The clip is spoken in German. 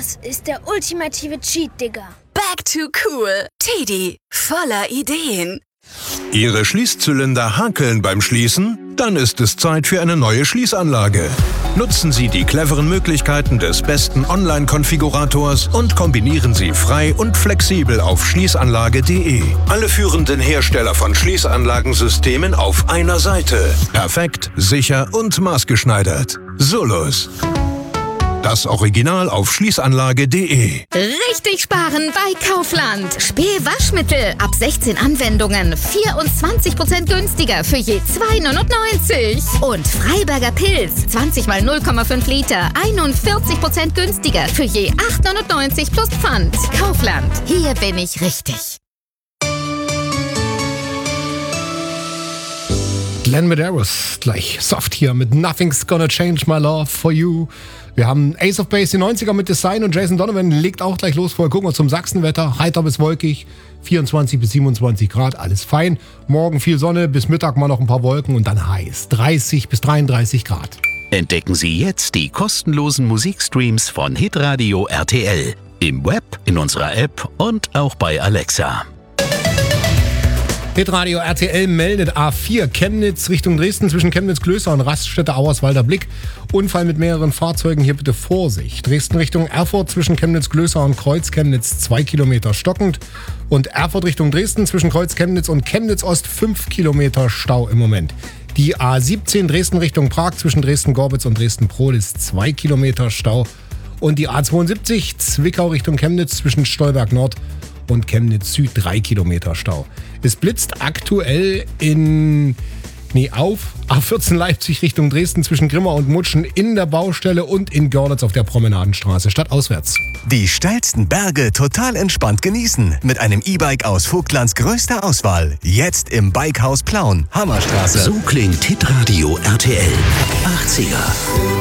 Das ist der ultimative Cheat, Digga. Back to cool. Teddy, voller Ideen. Ihre Schließzylinder hakeln beim Schließen? Dann ist es Zeit für eine neue Schließanlage. Nutzen Sie die cleveren Möglichkeiten des besten Online-Konfigurators und kombinieren Sie frei und flexibel auf schließanlage.de. Alle führenden Hersteller von Schließanlagensystemen auf einer Seite. Perfekt, sicher und maßgeschneidert. Solus. Das Original auf schließanlage.de. Richtig sparen bei Kaufland. Spee-Waschmittel ab 16 Anwendungen. 24% günstiger für je 2,99. Und Freiberger Pilz. 20 mal 0,5 Liter. 41% günstiger für je 8,99 plus Pfand. Kaufland. Hier bin ich richtig. Glenn Medeiros gleich soft hier mit Nothing's Gonna Change My Love For You. Wir haben Ace of Base, die 90er mit Design, und Jason Donovan legt auch gleich los. Vorher gucken wir zum Sachsenwetter. Heiter bis wolkig, 24 bis 27 Grad, alles fein. Morgen viel Sonne, bis Mittag mal noch ein paar Wolken und dann heiß, 30 bis 33 Grad. Entdecken Sie jetzt die kostenlosen Musikstreams von Hitradio RTL. Im Web, in unserer App und auch bei Alexa. Hitradio RTL meldet A4 Chemnitz Richtung Dresden zwischen Chemnitz-Klöster und Raststätte Auerswalder Blick. Unfall mit mehreren Fahrzeugen, hier bitte Vorsicht. Dresden Richtung Erfurt zwischen Chemnitz-Klöster und Kreuz Chemnitz 2 Kilometer stockend. Und Erfurt Richtung Dresden zwischen Kreuz Chemnitz und Chemnitz Ost 5 Kilometer Stau im Moment. Die A17 Dresden Richtung Prag zwischen Dresden-Gorbitz und Dresden-Prohlis 2 Kilometer Stau. Und die A72 Zwickau Richtung Chemnitz zwischen Stolberg Nord und Chemnitz Süd 3 Kilometer Stau. Es blitzt aktuell auf A14 Leipzig Richtung Dresden zwischen Grimma und Mutschen in der Baustelle und in Görlitz auf der Promenadenstraße stadtauswärts. Die steilsten Berge total entspannt genießen mit einem E-Bike aus Vogtlands größter Auswahl. Jetzt im Bikehaus Plauen, Hammerstraße. So klingt Hitradio RTL. 80er.